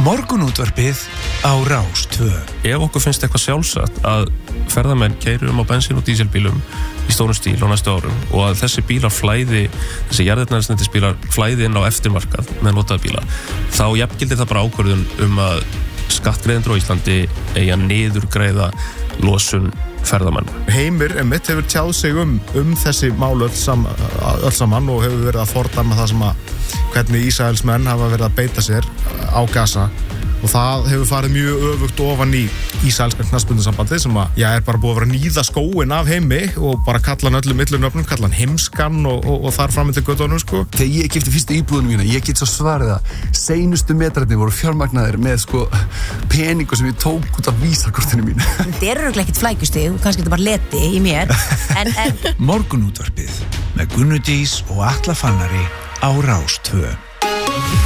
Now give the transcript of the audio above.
Morgunútvarpið á Rás 2. Ef okkur finnst eitthvað sjálfsagt að ferðamenn keyri á bensín- og díselbílum í stórum stíl á næstu árum og að þessi bílar flæði, þessi jarðefnaeldsneytisbílar flæði inn á eftirmarkað með notaða bíla, þá jafngildir það bara ákvörðun að skattgreiðendur á Íslandi eigi að niðurgreiða losun ferðamanna. Heimir einmitt hefur tjáð sig þessi mál öll saman og hefur verið að fordæma það sem hvernig Ísraelsmenn hafa verið að beita sér á Gaza og það hefur farið mjög öfugt ofan í Ísraelska knattspyrnusambandið sem er bara búið að vera að níða skóinn af Heimi og bara kalla hann öllum millunöfnum, kalla hann heimskan og þar fram til göttunum sko. Þegar ég keypti fyrstu íbúðunum mína, ég get svo svarið að seinustu metrarnir voru fjármagnaðir með peningu sem ég tók út af vísakortinu mínu. Þetta er örugglega ekkert flækjustig, kannski þetta bara leti í mér. En Morgunútvarpið með Gunnu Dís og Atla Fannari á Rás 2.